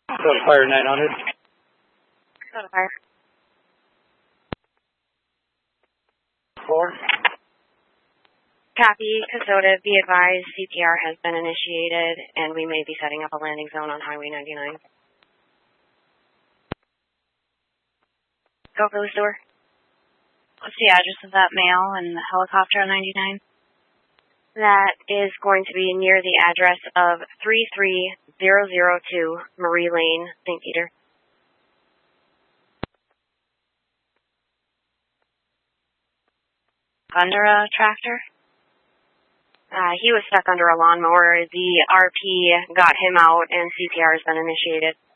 Code Fire 900. Code Fire. 4. Copy. Kasota, be advised, CPR has been initiated, and we may be setting up a landing zone on Highway 99. Go for the store. What's the address of that male and the helicopter on 99? That is going to be near the address of 33002 Marie Lane, St. Peter. Under a tractor? He was stuck under a lawnmower. The RP got him out, and CPR has been initiated.